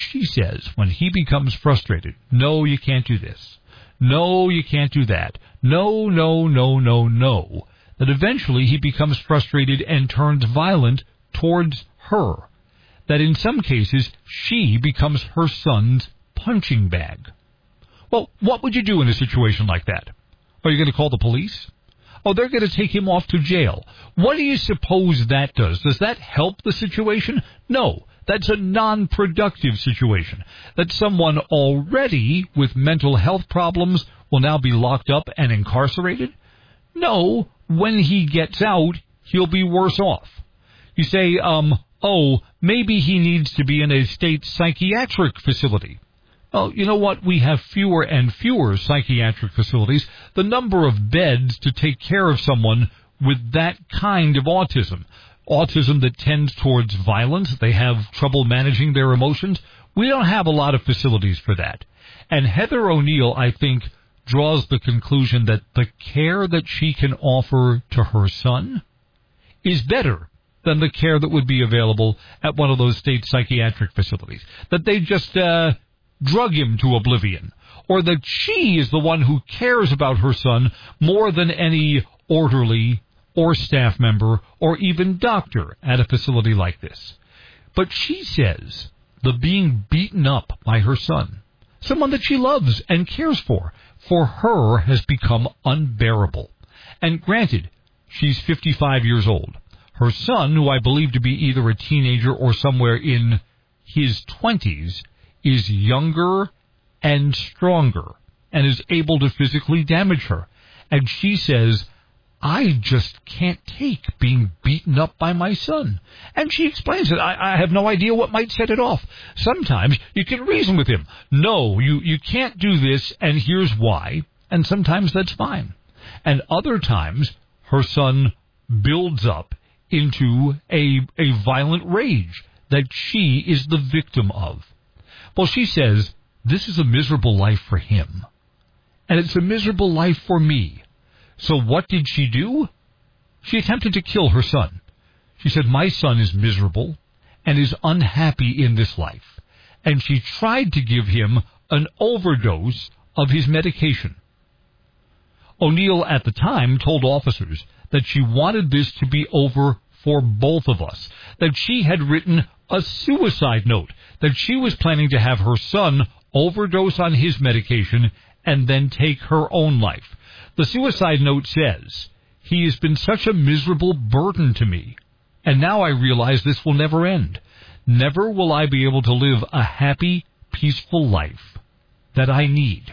she says when he becomes frustrated, no, you can't do this. No, you can't do that. No, no, no, no, no. That eventually he becomes frustrated and turns violent towards her. That in some cases she becomes her son's punching bag. Well, what would you do in a situation like that? Are you going to call the police? Oh, they're going to take him off to jail. What do you suppose that does? Does that help the situation? No, that's a non-productive situation. That someone already with mental health problems will now be locked up and incarcerated? No, when he gets out, he'll be worse off. You say, maybe he needs to be in a state psychiatric facility. Well, you know what? We have fewer and fewer psychiatric facilities. The number of beds to take care of someone with that kind of autism that tends towards violence, they have trouble managing their emotions, we don't have a lot of facilities for that. And Heather O'Neill, I think, draws the conclusion that the care that she can offer to her son is better than the care that would be available at one of those state psychiatric facilities. That they just drug him to oblivion, or that she is the one who cares about her son more than any orderly or staff member or even doctor at a facility like this. But she says the being beaten up by her son, someone that she loves and cares for her has become unbearable. And granted, she's 55 years old. Her son, who I believe to be either a teenager or somewhere in his 20s, is younger and stronger and is able to physically damage her. And she says, I just can't take being beaten up by my son. And she explains it. I have no idea what might set it off. Sometimes you can reason with him. No, you can't do this, and here's why. And sometimes that's fine. And other times, her son builds up into a violent rage that she is the victim of. Well, she says, this is a miserable life for him, and it's a miserable life for me. So what did she do? She attempted to kill her son. She said, my son is miserable and is unhappy in this life, and she tried to give him an overdose of his medication. O'Neill at the time told officers that she wanted this to be over for both of us, that she had written a suicide note, that she was planning to have her son overdose on his medication and then take her own life. The suicide note says, he has been such a miserable burden to me, and now I realize this will never end. Never will I be able to live a happy, peaceful life that I need.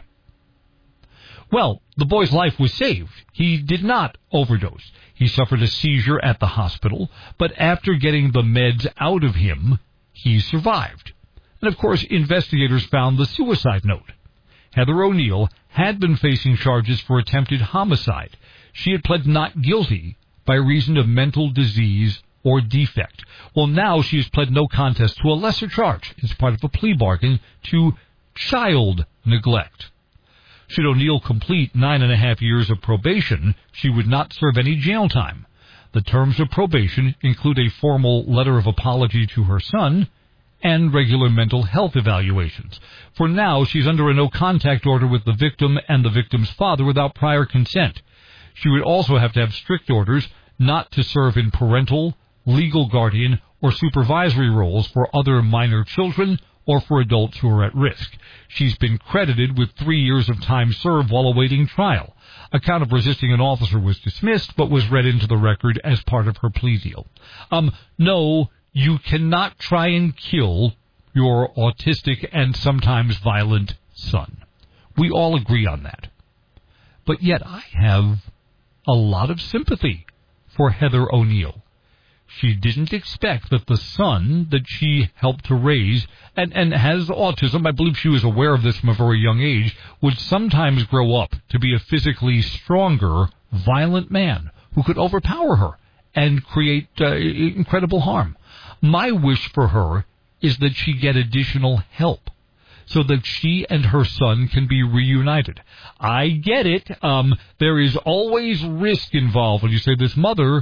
Well, the boy's life was saved. He did not overdose. He suffered a seizure at the hospital, but after getting the meds out of him, he survived. And of course, investigators found the suicide note. Heather O'Neill had been facing charges for attempted homicide. She had pled not guilty by reason of mental disease or defect. Well, now she has pled no contest to a lesser charge. It's part of a plea bargain to child neglect. Should O'Neill complete 9.5 years of probation, she would not serve any jail time. The terms of probation include a formal letter of apology to her son and regular mental health evaluations. For now, she's under a no-contact order with the victim and the victim's father without prior consent. She would also have to have strict orders not to serve in parental, legal guardian, or supervisory roles for other minor children or for adults who are at risk. She's been credited with 3 years of time served while awaiting trial. A count of resisting an officer was dismissed, but was read into the record as part of her plea deal. No, you cannot try and kill your autistic and sometimes violent son. We all agree on that. But yet I have a lot of sympathy for Heather O'Neill. She didn't expect that the son that she helped to raise and has autism, I believe she was aware of this from a very young age, would sometimes grow up to be a physically stronger, violent man who could overpower her and create incredible harm. My wish for her is that she get additional help so that she and her son can be reunited. I get it. There is always risk involved when you say this mother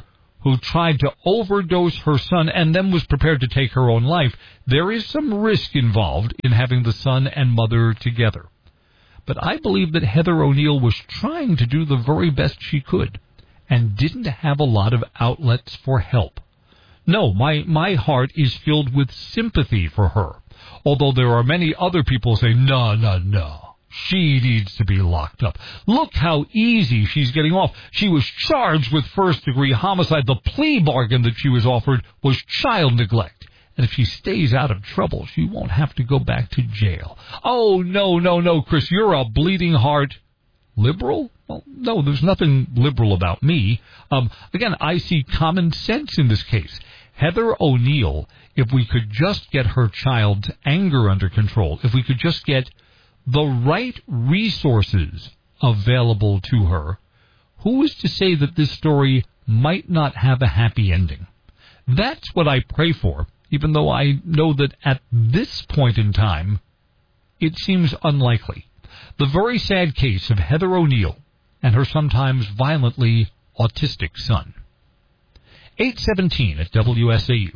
who tried to overdose her son and then was prepared to take her own life, there is some risk involved in having the son and mother together. But I believe that Heather O'Neill was trying to do the very best she could and didn't have a lot of outlets for help. No, my heart is filled with sympathy for her, although there are many other people saying, no. She needs to be locked up. Look how easy she's getting off. She was charged with first-degree homicide. The plea bargain that she was offered was child neglect. And if she stays out of trouble, she won't have to go back to jail. Oh, no, Chris, you're a bleeding heart liberal? Well, no, there's nothing liberal about me. Again, I see common sense in this case. Heather O'Neill, if we could just get her child's anger under control, if we could just get the right resources available to her, who is to say that this story might not have a happy ending? That's what I pray for, even though I know that at this point in time, it seems unlikely. The very sad case of Heather O'Neill and her sometimes violently autistic son. 8:17 at WSAU.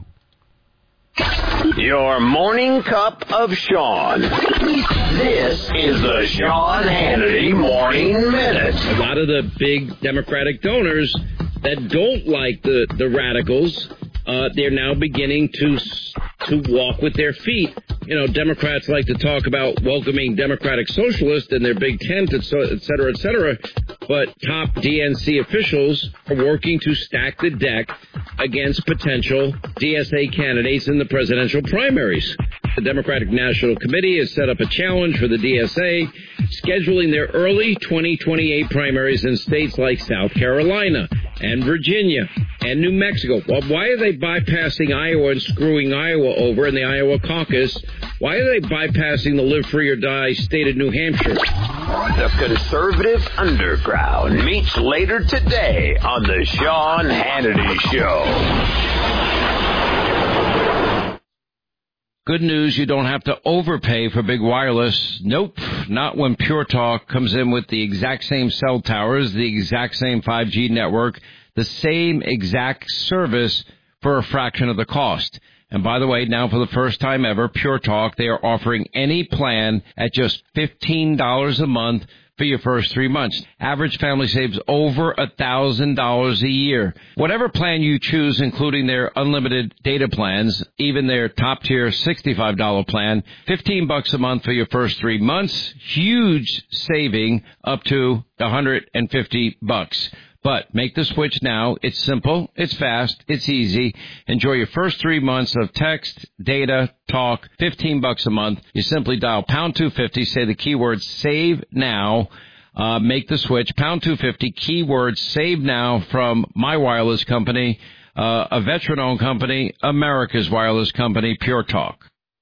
Your morning cup of Sean. This is the Sean Hannity Morning Minute. A lot of the big Democratic donors that don't like the radicals, they're now beginning to walk with their feet. You know, Democrats like to talk about welcoming Democratic socialists in their big tent, et cetera, but top DNC officials are working to stack the deck against potential DSA candidates in the presidential primaries. The Democratic National Committee has set up a challenge for the DSA, scheduling their early 2028 primaries in states like South Carolina and Virginia and New Mexico. Well, why are they bypassing Iowa and screwing Iowa over in the Iowa caucus? Why are they bypassing the live free or die state of New Hampshire? The conservative underground meets later today on the Sean Hannity Show. Good news, you don't have to overpay for big wireless. Nope, not when Pure Talk comes in with the exact same cell towers, the exact same 5G network, the same exact service for a fraction of the cost. And by the way, now for the first time ever, Pure Talk, they are offering any plan at just $15 a month for your first 3 months. Average family saves over $1,000 a year. Whatever plan you choose, including their unlimited data plans, even their top-tier $65 plan, $15 a month for your first 3 months. Huge saving up to $150. But make the switch now. It's simple, it's fast, it's easy. Enjoy your first 3 months of text, data, talk, $15 a month. You simply dial pound 250, say the keyword save now. Make the switch, pound 250, keyword save now from my wireless company, a veteran-owned company, America's wireless company, Pure Talk.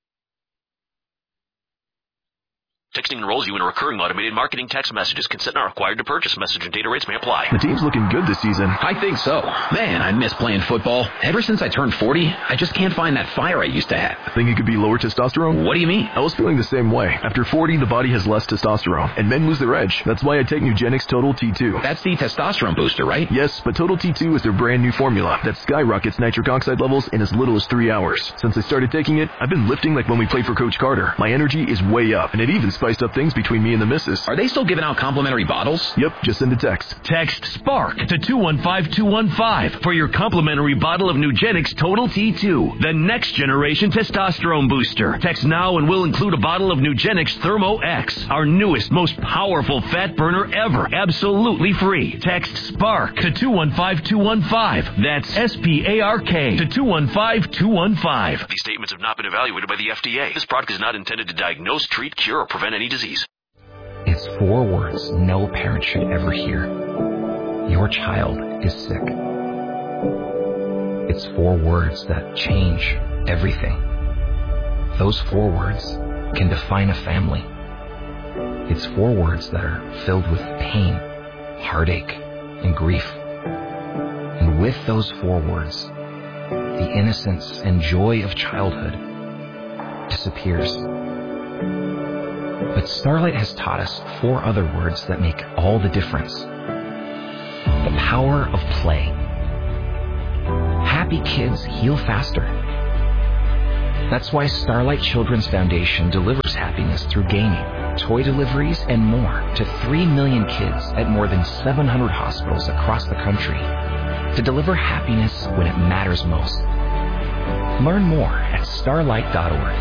Texting enrolls you in a recurring automated marketing text messages. Consent not required to purchase. Message and data rates may apply. The team's looking good this season. I think so. Man, I miss playing football. Ever since I turned 40, I just can't find that fire I used to have. Think it could be lower testosterone? What do you mean? I was feeling the same way. After 40, the body has less testosterone, and men lose their edge. That's why I take Nugenix Total T2. That's the testosterone booster, right? Yes, but Total T2 is their brand new formula that skyrockets nitric oxide levels in as little as 3 hours. Since I started taking it, I've been lifting like when we played for Coach Carter. My energy is way up, and it even spiced up things between me and the missus. Are they still giving out complimentary bottles? Yep, just send a text. Text SPARK to 215-215 for your complimentary bottle of Nugenix Total T2, the next generation testosterone booster. Text now and we'll include a bottle of Nugenix Thermo X, our newest, most powerful fat burner ever, absolutely free. Text SPARK to 215-215. That's SPARK to 215-215. These statements have not been evaluated by the FDA. This product is not intended to diagnose, treat, cure, or prevent any disease. It's 4 words no parent should ever hear. Your child is sick. It's 4 words that change everything. Those 4 words can define a family. It's 4 words that are filled with pain, heartache, and grief. And with those 4 words, the innocence and joy of childhood disappears. But Starlight has taught us 4 other words that make all the difference. The power of play. happy kids heal faster. That's why Starlight Children's Foundation delivers happiness through gaming, toy deliveries, and more to 3 million kids at more than 700 hospitals across the country to deliver happiness when it matters most. Learn more at starlight.org.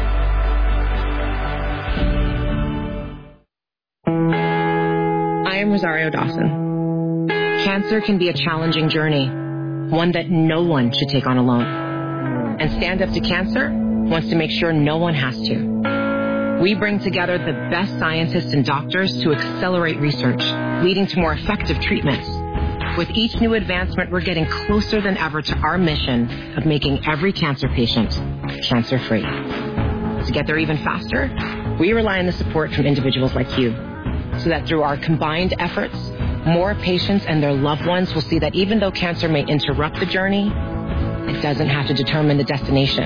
I am Rosario Dawson. Cancer can be a challenging journey, one that no one should take on alone. And Stand Up to Cancer wants to make sure no one has to. We bring together the best scientists and doctors to accelerate research, leading to more effective treatments. With each new advancement, we're getting closer than ever to our mission of making every cancer patient cancer-free. To get there even faster, we rely on the support from individuals like you, so that through our combined efforts, more patients and their loved ones will see that even though cancer may interrupt the journey, it doesn't have to determine the destination.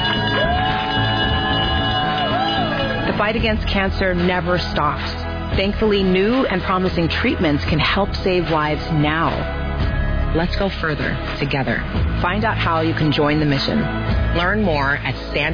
The fight against cancer never stops. Thankfully, new and promising treatments can help save lives now. Let's go further together. Find out how you can join the mission. Learn more at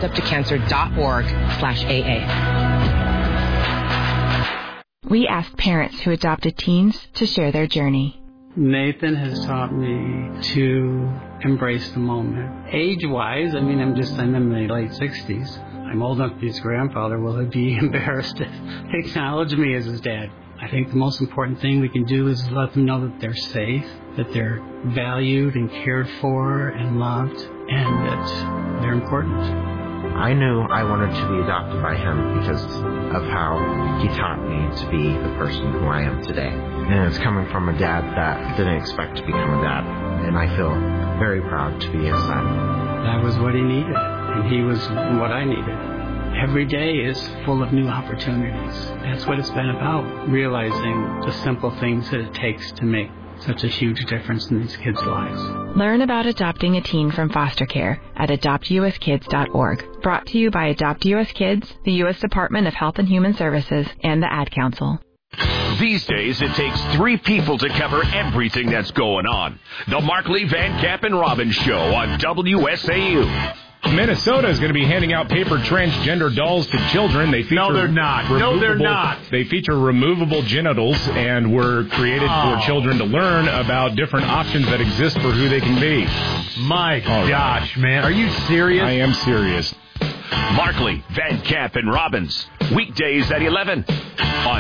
standuptocancer.org/AA. We ask parents who adopted teens to share their journey. Nathan has taught me to embrace the moment. Age-wise, I'm in my late 60s. I'm old enough to be his grandfather. Will he be embarrassed to acknowledge me as his dad? I think the most important thing we can do is let them know that they're safe, that they're valued and cared for and loved, and that they're important. I knew I wanted to be adopted by him because of how he taught me to be the person who I am today. And it's coming from a dad that didn't expect to become a dad, and I feel very proud to be his son. That was what he needed, and he was what I needed. Every day is full of new opportunities. That's what it's been about, realizing the simple things that it takes to make such a huge difference in these kids' lives. Learn about adopting a teen from foster care at adoptuskids.org. Brought to you by Adopt U.S. Kids, the U.S. Department of Health and Human Services, and the Ad Council. These days, it takes 3 people to cover everything that's going on. The Markley, Van Camp, and Robbins Show on WSAU. Minnesota is going to be handing out paper transgender dolls to children. They feature No, they're not. No, they're not. They feature removable genitals and were created for children to learn about different options that exist for who they can be. My gosh, man. Are you serious? I am serious. Markley, Van Camp, and Robbins. Weekdays at 11 on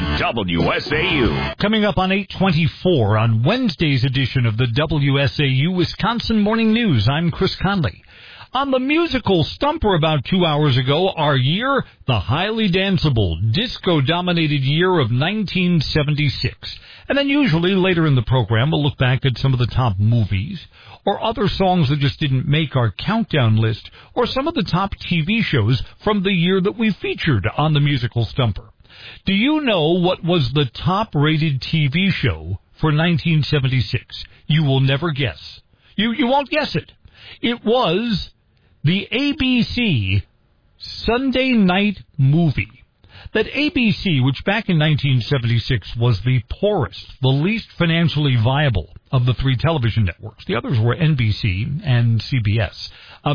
WSAU. Coming up on 8:24 on Wednesday's edition of the WSAU Wisconsin Morning News, I'm Chris Conley. On the musical Stumper about 2 hours ago, our year, the highly danceable, disco-dominated year of 1976. And then usually later in the program, we'll look back at some of the top movies, or other songs that just didn't make our countdown list, or some of the top TV shows from the year that we featured on the musical Stumper. Do you know what was the top-rated TV show for 1976? You will never guess. You won't guess it. It was the ABC Sunday Night Movie. That ABC, which back in 1976 was the poorest, the least financially viable of the 3 television networks. The others were NBC and CBS.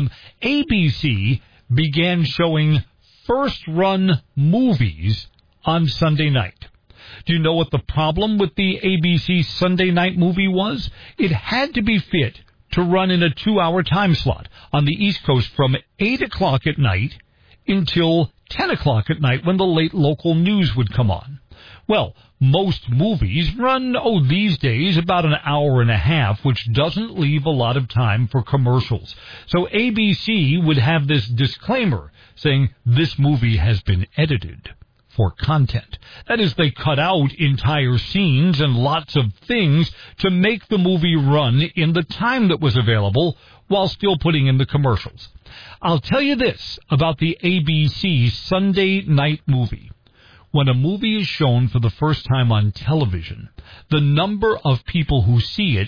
ABC began showing first-run movies on Sunday night. Do you know what the problem with the ABC Sunday Night Movie was? It had to be fit to run in a 2-hour time slot on the East Coast from 8 o'clock at night until 10 o'clock at night when the late local news would come on. Well, most movies run, these days about an hour and a half, which doesn't leave a lot of time for commercials. So ABC would have this disclaimer saying this movie has been edited for content. That is, they cut out entire scenes and lots of things to make the movie run in the time that was available while still putting in the commercials. I'll tell you this about the ABC Sunday Night Movie. When a movie is shown for the first time on television, the number of people who see it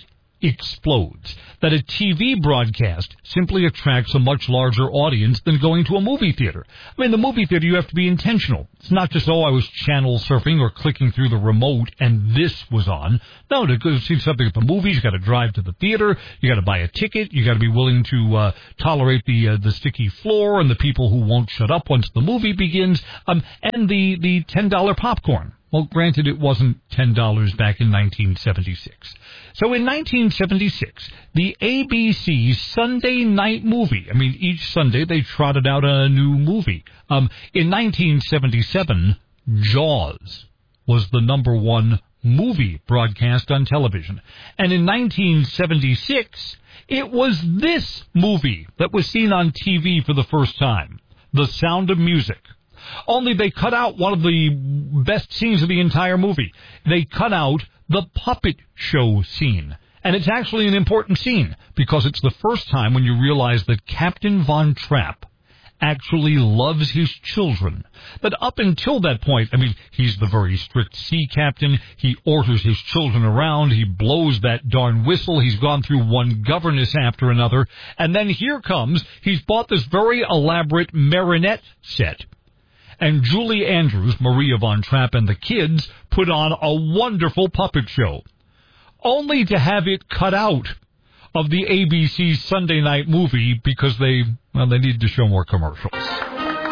explodes. That a TV broadcast simply attracts a much larger audience than going to a movie theater. I mean, the movie theater, you have to be intentional. It's not just, I was channel surfing or clicking through the remote and this was on. No, to go see something at the movies, you got to drive to the theater, you got to buy a ticket, you got to be willing to tolerate the sticky floor and the people who won't shut up once the movie begins, and the $10 popcorn. Well, granted, it wasn't $10 back in 1976. So in 1976, the ABC Sunday night movie, I mean, each Sunday they trotted out a new movie. In 1977, Jaws was the number one movie broadcast on television. And in 1976, it was this movie that was seen on TV for the first time, The Sound of Music. Only they cut out one of the best scenes of the entire movie. They cut out the puppet show scene. And it's actually an important scene because it's the first time when you realize that Captain Von Trapp actually loves his children. But up until that point, I mean, he's the very strict sea captain. He orders his children around. He blows that darn whistle. He's gone through one governess after another. And then here comes, he's bought this very elaborate marionette set. And Julie Andrews, Maria Von Trapp, and the kids put on a wonderful puppet show, only to have it cut out of the ABC Sunday night movie because they needed to show more commercials.